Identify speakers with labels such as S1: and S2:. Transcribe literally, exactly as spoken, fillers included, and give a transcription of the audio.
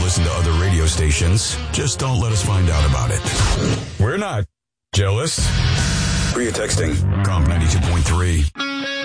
S1: listen to other radio stations. Just don't let us find out about it. We're not jealous. Who are you texting? Comp ninety-two point three.